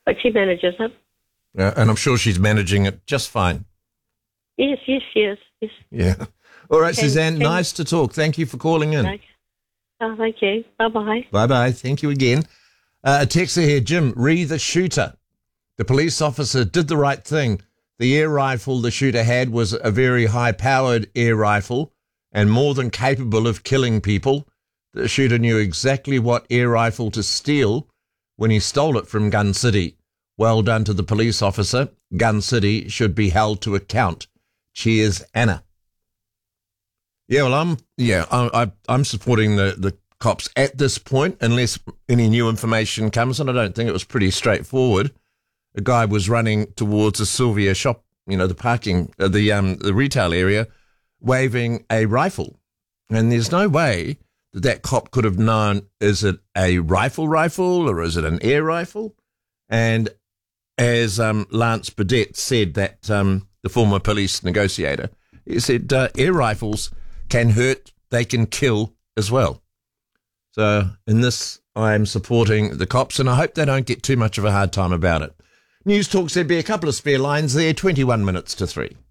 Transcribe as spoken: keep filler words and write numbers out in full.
but she manages it. Uh, and I'm sure she's managing it just fine. Yes, yes, yes, yes. Yeah. All right, Can- Suzanne, can- nice to talk. Thank you for calling in. Okay. Oh, thank you. Bye-bye. Bye-bye. Thank you again. Uh, a texter here, Jim, re the shooter. The police officer did the right thing. The air rifle the shooter had was a very high-powered air rifle and more than capable of killing people. The shooter knew exactly what air rifle to steal when he stole it from Gun City. Well done to the police officer. Gun City should be held to account. Cheers, Anna. Yeah, well, I'm yeah, I, I, I'm supporting the, the cops at this point, unless any new information comes, and I don't think it was pretty straightforward. A guy was running towards the Sylvia shop, you know, the parking, uh, the um, the retail area, waving a rifle, and there's no way that that cop could have known, is it a rifle rifle or is it an air rifle? And as um, Lance Burdett said, that um, the former police negotiator, he said uh, air rifles can hurt, they can kill as well. So in this, I'm supporting the cops, and I hope they don't get too much of a hard time about it. News Talk said be a couple of spare lines there, twenty-one minutes to three.